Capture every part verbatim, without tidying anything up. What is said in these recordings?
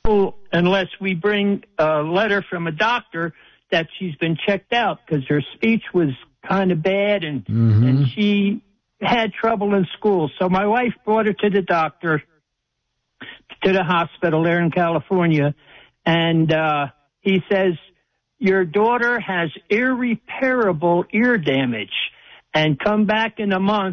unless we bring a letter from a doctor that she's been checked out, because her speech was kind of bad and, mm-hmm. and she had trouble in school. So my wife brought her to the doctor, to the hospital there in California, and uh, he says, your daughter has irreparable ear damage, and come back in a month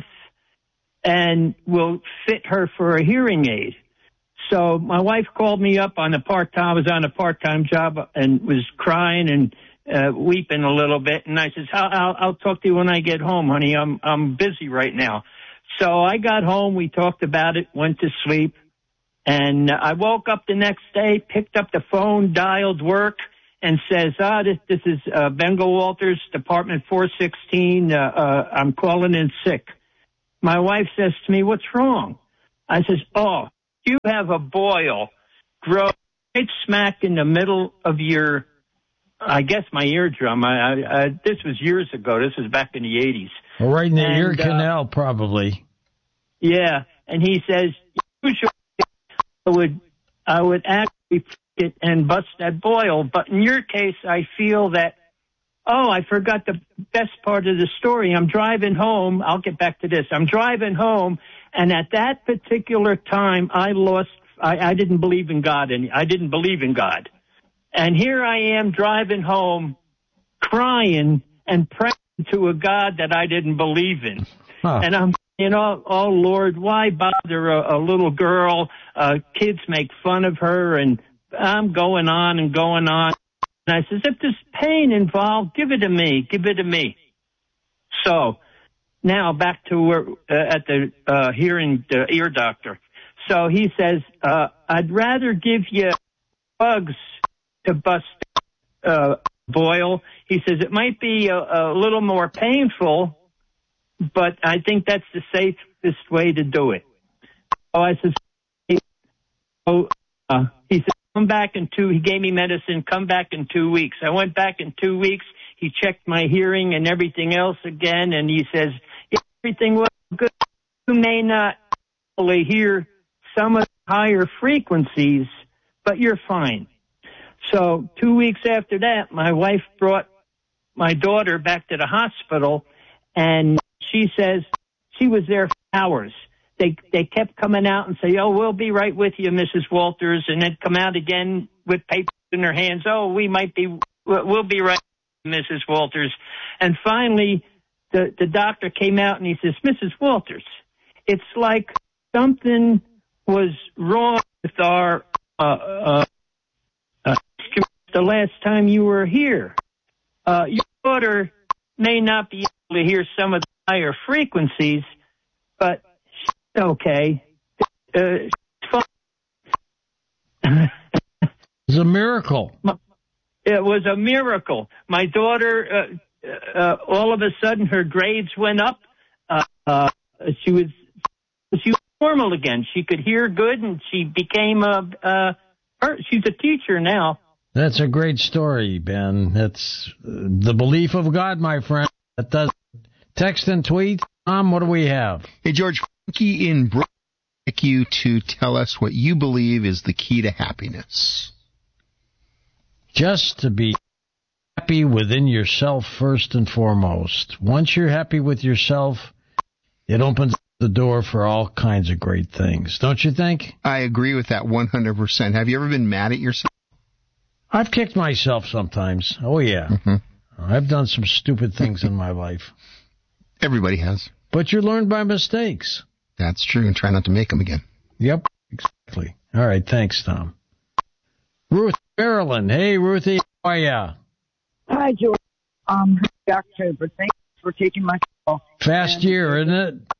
and we'll fit her for a hearing aid. So my wife called me up on a part-time, I was on a part-time job and was crying and uh, weeping a little bit. And I says, I'll, I'll, I'll talk to you when I get home, honey. I'm, I'm busy right now. So I got home. We talked about it, went to sleep. And uh, I woke up the next day, picked up the phone, dialed work, and says, ah, this, this is uh, Bengal Walters, Department four sixteen. Uh, uh, I'm calling in sick. My wife says to me, what's wrong? I says, oh, you have a boil grow right smack in the middle of your, I guess, my eardrum. I, I, I, this was years ago. This was back in the eighties. Well, right in the and, ear canal, uh, probably. Yeah, and he says, usually I would, I would actually it and bust that boil. But in your case, I feel that, oh, I forgot the best part of the story. I'm driving home. I'll get back to this. I'm driving home, and at that particular time, I lost, I, I didn't believe in God, and I didn't believe in God. And here I am driving home, crying and praying to a God that I didn't believe in. Huh. And I'm, you know, oh, Lord, why bother a, a little girl? Uh, kids make fun of her, and I'm going on and going on. And I says, if there's pain involved, give it to me. Give it to me. So now back to where, uh, at the uh, hearing the ear doctor. So he says, uh, I'd rather give you bugs to bust uh, boil. He says it might be a, a little more painful, but I think that's the safest way to do it. So I says, oh, uh, he said, come back in two, he gave me medicine, come back in two weeks. I went back in two weeks. He checked my hearing and everything else again, and he says, yeah, everything was good. You may not only hear some of the higher frequencies, but you're fine. So two weeks after that, my wife brought my daughter back to the hospital, and she says she was there for hours. They they kept coming out and say, oh, we'll be right with you, Missus Walters, and then come out again with papers in their hands. Oh, we might be, we'll be right, Missus Walters. And finally, the, the doctor came out and he says, Missus Walters, it's like something was wrong with our, uh, uh, uh the last time you were here. Uh, your daughter may not be able to hear some of the higher frequencies, but okay. Uh, it's a miracle. It was a miracle. My daughter, uh, uh, all of a sudden, her grades went up. Uh, uh, she was she was normal again. She could hear good, and she became a. Uh, her, she's a teacher now. That's a great story, Ben. That's uh, the belief of God, my friend. That does text and tweet. Tom, what do we have? Hey, George. Frankie in Brooklyn, I'd like you to tell us what you believe is the key to happiness. Just to be happy within yourself first and foremost. Once you're happy with yourself, it opens the door for all kinds of great things. Don't you think? I agree with that one hundred percent. Have you ever been mad at yourself? I've kicked myself sometimes. Oh, yeah. Mm-hmm. I've done some stupid things in my life. Everybody has. But you learn by mistakes. That's true, and try not to make them again. Yep, exactly. All right, thanks, Tom. Ruth Maryland. Hey, Ruthie, how are ya? Hi, George. Um, happy October. Thanks for taking my call. Fast and year, isn't it?